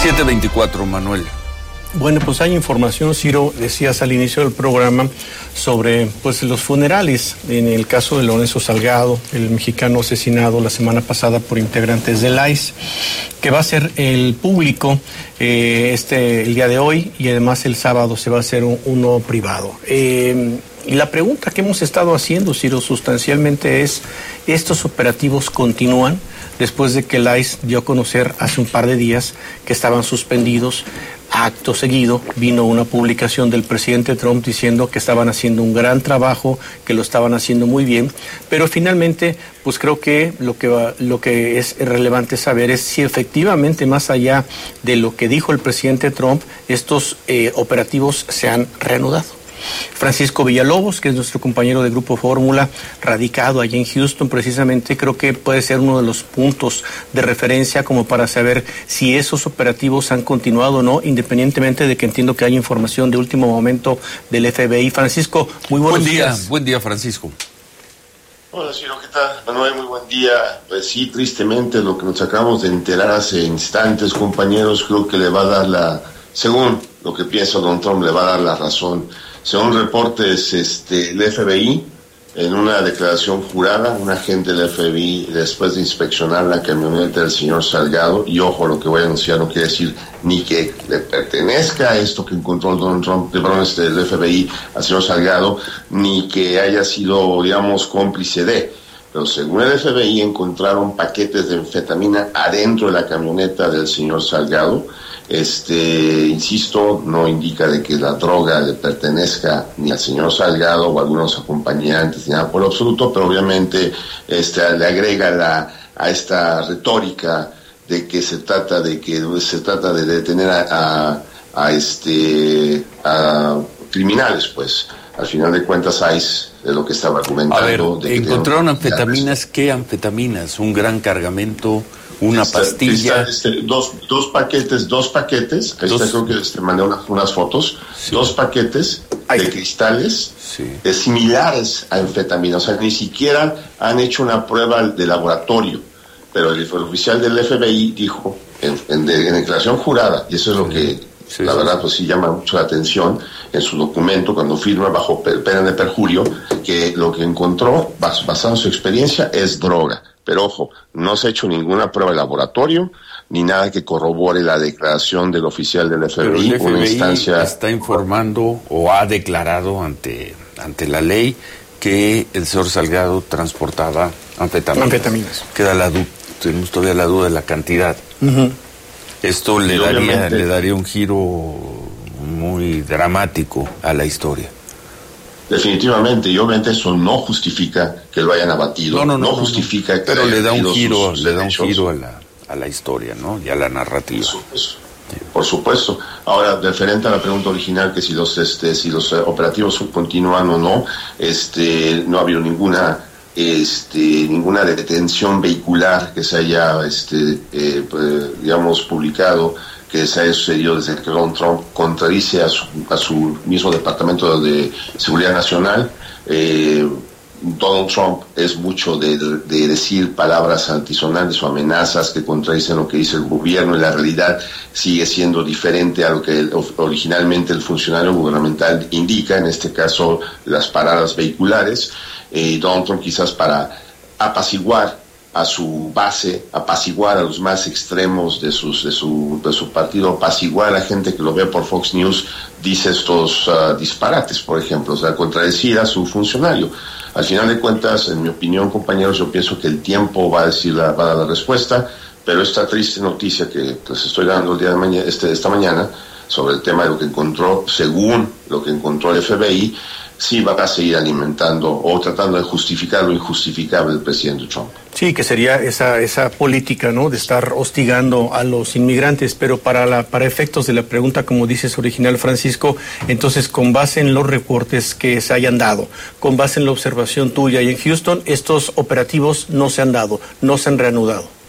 7:24, Manuel. Bueno, pues hay información, Ciro, decías al inicio del programa, sobre pues los funerales, en el caso de Lorenzo Salgado, el mexicano asesinado la semana pasada por integrantes del ICE, que va a ser el público el día de hoy, y además el sábado se va a hacer uno privado. Y la pregunta que hemos estado haciendo, Ciro, sustancialmente es, ¿estos operativos continúan después de que el ICE dio a conocer hace un par de días que estaban suspendidos? Acto seguido vino una publicación del presidente Trump diciendo que estaban haciendo un gran trabajo, que lo estaban haciendo muy bien, pero finalmente pues creo que lo que es relevante saber es si efectivamente, más allá de lo que dijo el presidente Trump, estos operativos se han reanudado. Francisco Villalobos, que es nuestro compañero de Grupo Fórmula, radicado allí en Houston, precisamente creo que puede ser uno de los puntos de referencia como para saber si esos operativos han continuado o no, independientemente de que entiendo que hay información de último momento del FBI. Francisco, muy buenos días. Buen día, Francisco. Hola, Ciro, ¿qué tal? Manuel, muy buen día. Pues sí, tristemente lo que nos acabamos de enterar hace instantes, compañeros, creo que le va a dar según lo que piensa Don Trump, le va a dar la razón. Según reportes, el FBI, en una declaración jurada, un agente del FBI, después de inspeccionar la camioneta del señor Salgado, y ojo, lo que voy a anunciar no quiere decir ni que le pertenezca a esto que encontró Donald Trump, del FBI al señor Salgado, ni que haya sido, digamos, cómplice de. Pero según el FBI encontraron paquetes de anfetamina adentro de la camioneta del señor Salgado. Insisto, no indica de que la droga le pertenezca ni al señor Salgado o a algunos acompañantes ni nada por lo absoluto, pero obviamente le agrega a esta retórica de que se trata de detener a criminales, pues. Al final de cuentas, ICE es lo que estaba argumentando. A ver, encontraron anfetaminas. ¿Qué anfetaminas? ¿Un gran cargamento? ¿Una pastilla? Dos paquetes. Ahí está, creo que mandé unas fotos. Sí. 2 paquetes de cristales, sí, similares a anfetamina. O sea, ni siquiera han hecho una prueba de laboratorio. Pero el oficial del FBI dijo, en declaración jurada, y eso es lo que... Sí, la verdad, pues sí llama mucho la atención en su documento, cuando firma bajo pena de perjurio, que lo que encontró, basado en su experiencia, es droga. Pero ojo, no se ha hecho ninguna prueba de laboratorio, ni nada que corrobore la declaración del oficial del FBI. Pero el FBI una instancia... está informando o ha declarado ante la ley que el señor Salgado transportaba anfetaminas. Tenemos todavía la duda de la cantidad. Uh-huh. Esto le daría un giro muy dramático a la historia. Definitivamente, y obviamente eso no justifica que lo hayan abatido. No justifica que... Pero le da un giro a la historia, ¿no? Y a la narrativa. Por supuesto. Ahora, referente a la pregunta original, que si los operativos continúan o no, no ha habido ninguna detención vehicular que se haya, publicado, que se haya sucedido desde que Donald Trump contradice a su mismo Departamento de Seguridad Nacional. Donald Trump es mucho de decir palabras altisonantes o amenazas que contradicen lo que dice el gobierno, y la realidad sigue siendo diferente a lo que originalmente el funcionario gubernamental indica, en este caso las paradas vehiculares. Donald Trump, quizás para apaciguar a su base, apaciguar a los más extremos de su partido, apaciguar a la gente que lo ve por Fox News, dice estos disparates, por ejemplo, o sea, contradecir a su funcionario. Al final de cuentas, en mi opinión, compañeros, yo pienso que el tiempo va a dar la respuesta, pero esta triste noticia que les estoy dando el día de mañana, esta mañana, sobre el tema de lo que encontró, según lo que encontró el FBI, sí va a seguir alimentando o tratando de justificar lo injustificable del presidente Trump. Sí, que sería esa política, ¿no?, de estar hostigando a los inmigrantes, pero para efectos de la pregunta, como dices original, Francisco, entonces, con base en los reportes que se hayan dado, con base en la observación tuya y en Houston, estos operativos no se han dado, no se han reanudado.